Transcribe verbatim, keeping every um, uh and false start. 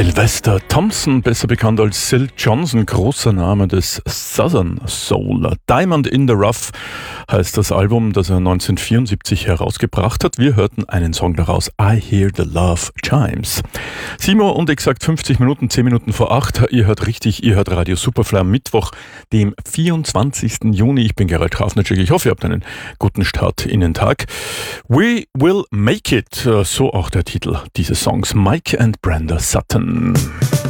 Sylvester Thompson, besser bekannt als Syl Johnson, großer Name des Southern Soul. Diamond in the Rough heißt das Album, das er neunzehnhundertvierundsiebzig herausgebracht hat. Wir hörten einen Song daraus, I Hear the Love Chimes. sieben Uhr und exakt fünfzig Minuten, zehn Minuten vor acht. Ihr hört richtig, ihr hört Radio Superfly am Mittwoch, dem vierundzwanzigsten Juni. Ich bin Gerald Grafnitschek. Ich hoffe, ihr habt einen guten Start in den Tag. We Will Make It, so auch der Titel dieses Songs. Mike and Brenda Sutton.